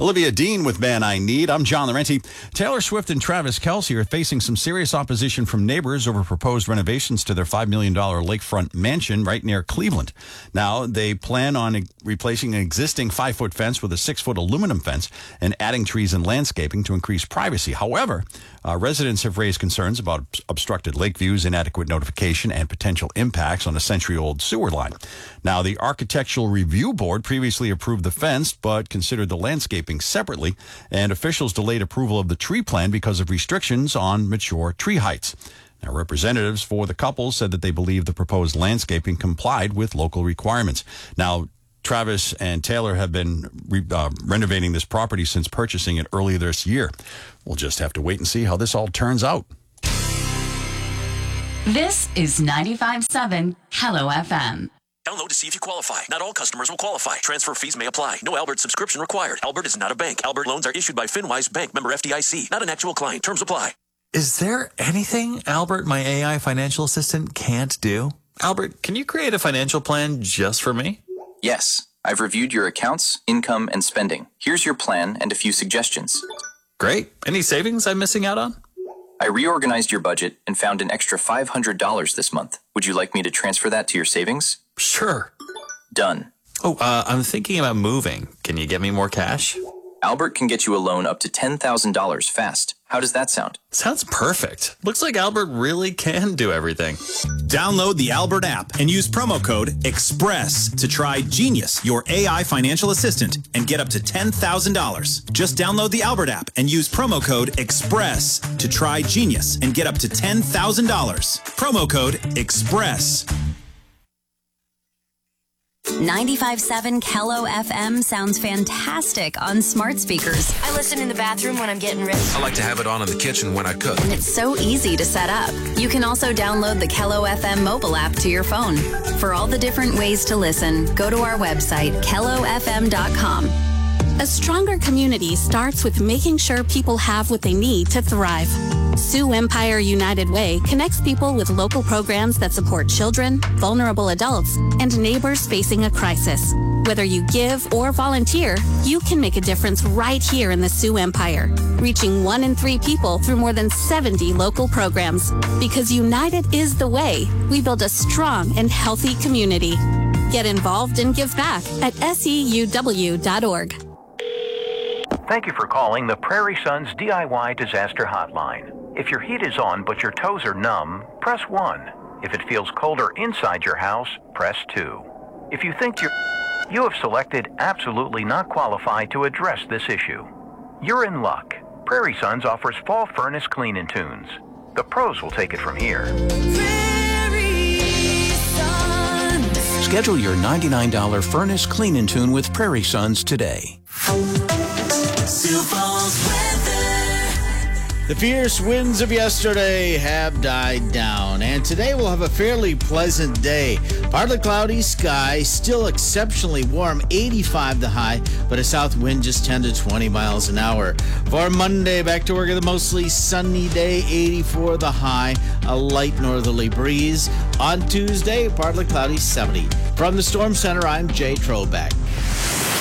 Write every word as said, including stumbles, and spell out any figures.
Olivia Dean with Man I Need. I'm John Laurenti. Taylor Swift and Travis Kelce are facing some serious opposition from neighbors over proposed renovations to their five million dollars lakefront mansion right near Cleveland. Now, they plan on replacing an existing five-foot fence with a six-foot aluminum fence and adding trees and landscaping to increase privacy. However, uh, residents have raised concerns about obstructed lake views, inadequate notification, and potential impacts on a century-old sewer line. Now, the Architectural Review Board previously approved the fence, but considered the landscaping separately, and officials delayed approval of the tree plan because of restrictions on mature tree heights. Now, representatives for the couple said that they believe the proposed landscaping complied with local requirements. Now, Travis and Taylor have been re- uh, renovating this property since purchasing it earlier this year. We'll just have to wait and see how this all turns out. This is ninety-five point seven Hello F M. Download to see if you qualify. Not all customers will qualify. Transfer fees may apply. No Albert subscription required. Albert is not a bank. Albert loans are issued by FinWise Bank, member F D I C. Not an actual client. Terms apply. Is there anything Albert, my A I financial assistant, can't do? Albert, can you create a financial plan just for me? Yes. I've reviewed your accounts, income, and spending. Here's your plan and a few suggestions. Great. Any savings I'm missing out on? I reorganized your budget and found an extra five hundred dollars this month. Would you like me to transfer that to your savings? Sure. Done. Oh, uh, I'm thinking about moving. Can you get me more cash? Albert can get you a loan up to ten thousand dollars fast. How does that sound? Sounds perfect. Looks like Albert really can do everything. Download the Albert app and use promo code EXPRESS to try Genius, your A I financial assistant, and get up to ten thousand dollars. Just download the Albert app and use promo code EXPRESS to try Genius and get up to ten thousand dollars. Promo code EXPRESS. ninety-five point seven Kello F M sounds fantastic on smart speakers. I listen in the bathroom when I'm getting ready. I like to have it on in the kitchen when I cook. And it's so easy to set up. You can also download the Kello F M mobile app to your phone. For all the different ways to listen, go to our website, kello f m dot com. A stronger community starts with making sure people have what they need to thrive. Sioux Empire United Way connects people with local programs that support children, vulnerable adults, and neighbors facing a crisis. Whether you give or volunteer, you can make a difference right here in the Sioux Empire, reaching one in three people through more than seventy local programs. Because united is the way we build a strong and healthy community. Get involved and give back at S E U W dot org. Thank you for calling the Prairie Sons D I Y Disaster Hotline. If your heat is on but your toes are numb, press one. If it feels colder inside your house, press two. If you think you're... You have selected absolutely not qualified to address this issue. You're in luck. Prairie Sons offers fall furnace clean-in tunes. The pros will take it from here. Schedule your ninety-nine dollars furnace clean-in tune with Prairie Sons today. The fierce winds of yesterday have died down, and today we'll have a fairly pleasant day. Partly cloudy sky, still exceptionally warm, eighty-five the high, but a south wind just ten to twenty miles an hour. For Monday, back to work at a mostly sunny day, eighty-four the high, a light northerly breeze. On Tuesday, partly cloudy, seventy. From the Storm Center, I'm Jay Trobeck.